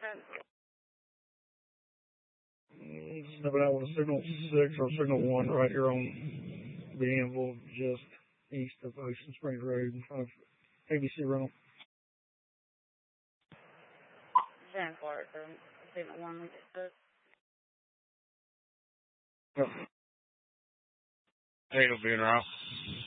Stepping out with a signal 6 or signal 1 right here on the Anvil, just east of Ocean Springs Road in front of ABC Rental. 10-4, so signal 1 we just took. Yep. Hey, it'll be in route.